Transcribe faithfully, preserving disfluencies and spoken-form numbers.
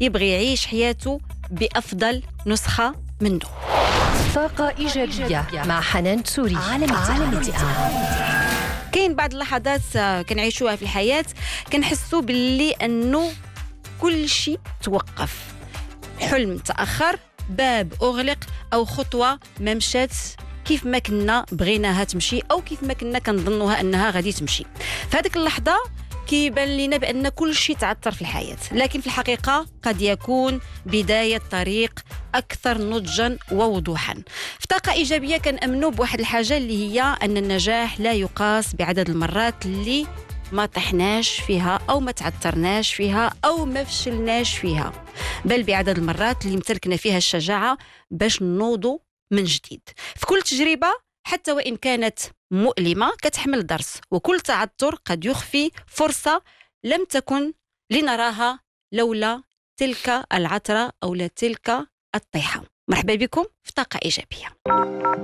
يبغي يعيش حياته بأفضل نسخة منه. طاقة إيجابية مع حنان تسوري. عالم التعامل. كاين بعض اللحظات كنعيشوها في الحياة كنحسوا باللي أنه كل شيء توقف، حلم تأخر، باب أغلق، أو خطوة ما مشات كيف ما كنا بغيناها تمشي أو كيف ما كنا كنظنوها أنها غادي تمشي. في هذيك اللحظة كيبان لنا بأن كل شيء تعثر في الحياة، لكن في الحقيقة قد يكون بداية طريق أكثر نضجا ووضوحا. في طاقة إيجابية كنأمنوا بواحد الحاجة اللي هي أن النجاح لا يقاس بعدد المرات اللي ما طحناش فيها أو ما تعثرناش فيها أو ما فشلناش فيها، بل بعدد المرات اللي امتلكنا فيها الشجاعة باش نوضوا من جديد. في كل تجربة حتى وإن كانت مؤلمة كتحمل درس، وكل تعثر قد يخفي فرصة لم تكن لنراها لولا تلك العثرة أو لا تلك الطيحة. مرحبا بكم في طاقة إيجابية.